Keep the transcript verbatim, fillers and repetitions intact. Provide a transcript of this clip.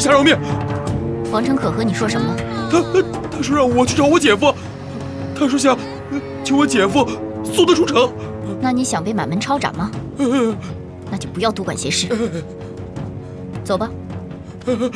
下饶命！ 王成可和你说什么？ 他他说让我去找我姐夫，他说想求我姐夫送他出城。 那你想被满门抄斩吗？那就不要多管闲事，走吧。